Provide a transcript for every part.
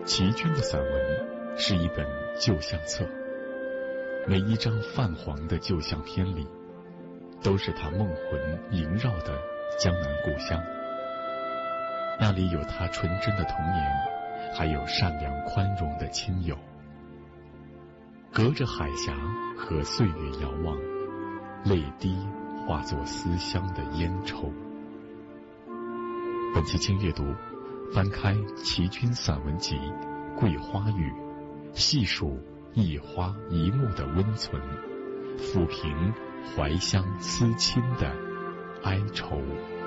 齐君的散文是一本旧相册，每一张泛黄的旧相片里，都是他梦魂萦绕的江南故乡。那里有他纯真的童年，还有善良宽容的亲友。隔着海峡和岁月遥望，泪滴化作思乡的烟抽。本期轻阅读，翻开齐君散文集《桂花雨》，细数一花一木的温存，抚平怀乡思亲的哀愁。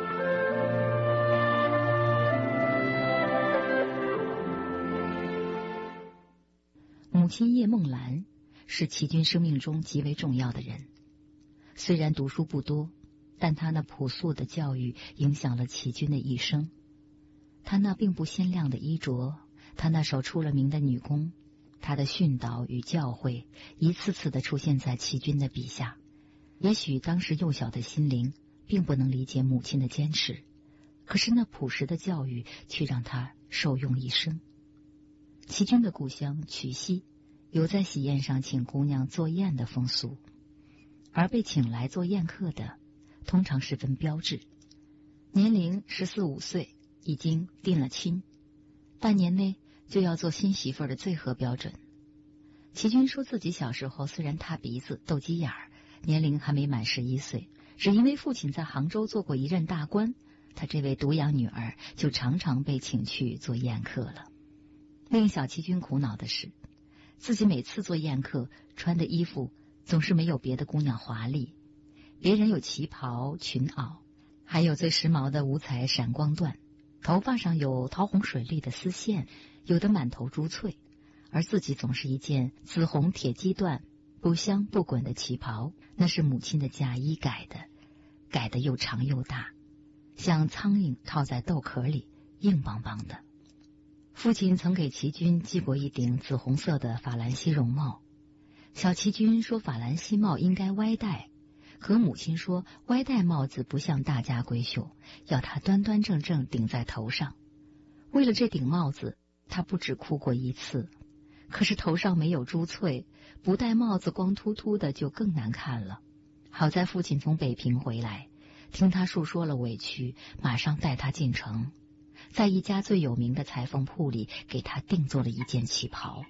母亲叶梦兰是齐君生命中极为重要的人。虽然读书不多，但他那朴素的教育影响了齐君的一生。他那并不鲜亮的衣着，他那首出了名的女工，他的训导与教诲一次次地出现在齐君的笔下。也许当时幼小的心灵并不能理解母亲的坚持，可是那朴实的教育却让他受用一生。齐君的故乡曲溪有在喜宴上请姑娘做宴的风俗，而被请来做宴客的通常十分标致，年龄14、15岁，已经定了亲，半年内就要做新媳妇儿的最合标准。齐君说自己小时候虽然塌鼻子斗鸡眼儿，年龄还没满11岁，只因为父亲在杭州做过一任大官，他这位独养女儿就常常被请去做宴客了。令小齐君苦恼的是，自己每次做宴客穿的衣服总是没有别的姑娘华丽，别人有旗袍、裙袄，还有最时髦的五彩闪光缎，头发上有桃红水绿的丝线，有的满头珠翠，而自己总是一件紫红铁鸡缎不香不滚的旗袍，那是母亲的嫁衣改的又长又大，像苍蝇套在豆壳里，硬邦邦的。父亲曾给齐君寄过一顶紫红色的法兰西绒帽，小齐君说法兰西帽应该歪戴，可母亲说歪戴帽子不像大家闺秀，要她端端正正顶在头上。为了这顶帽子，她不止哭过一次，可是头上没有珠翠，不戴帽子光秃秃的就更难看了。好在父亲从北平回来，听他述说了委屈，马上带他进城，在一家最有名的裁缝铺里给他定做了一件旗袍。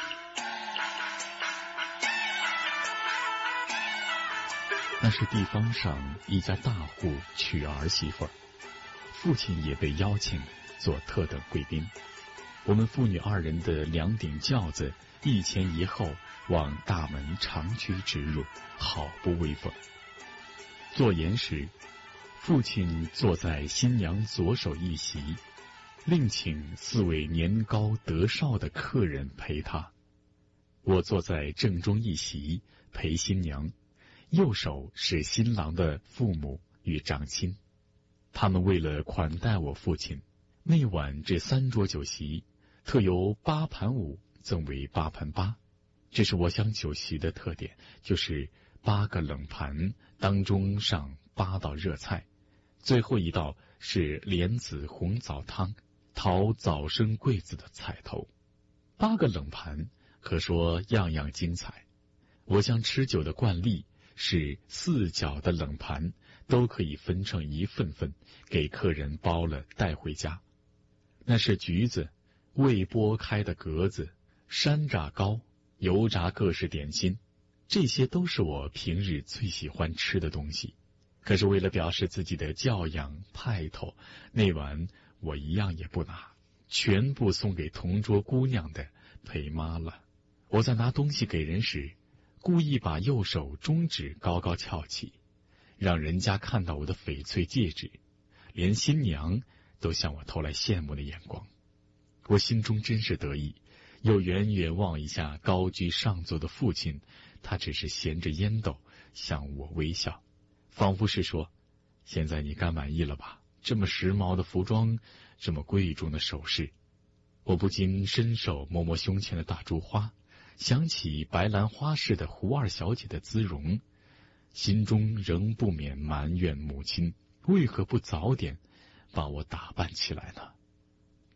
那是地方上一家大户娶儿媳妇儿，父亲也被邀请做特等贵宾。我们父女二人的2顶轿子一前一后往大门长驱直入，好不威风。坐筵时，父亲坐在新娘左手一席，另请4位年高德少的客人陪他。我坐在正中一席陪新娘，右手是新郎的父母与长亲。他们为了款待我父亲，那晚这3桌酒席特由8盘5赠为8盘8，这是我想酒席的特点，就是8个冷盘当中上8道热菜，最后一道是莲子红枣汤，讨早生贵子的彩头。8个冷盘可说样样精彩。我像吃酒的惯例是4角的冷盘都可以分成1份份，给客人包了带回家。那是橘子、未剥开的格子、山楂糕、油炸各式点心，这些都是我平日最喜欢吃的东西。可是为了表示自己的教养派头，那晚我一样也不拿，全部送给同桌姑娘的陪妈了。我在拿东西给人时，故意把右手中指高高翘起，让人家看到我的翡翠戒指，连新娘都向我投来羡慕的眼光。我心中真是得意，又远远望一下高居上座的父亲，他只是衔着烟斗向我微笑，仿佛是说，现在你该满意了吧，这么时髦的服装，这么贵重的首饰。我不禁伸手摸摸胸前的大珠花，想起白兰花似的胡二小姐的姿容，心中仍不免埋怨母亲为何不早点把我打扮起来呢？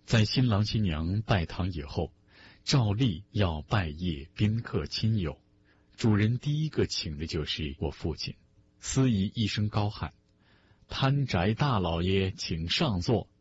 在新郎新娘拜堂以后，照例要拜谒宾客亲友，主人第一个请的就是我父亲。司仪一声高喊：“潘宅大老爷请上座。”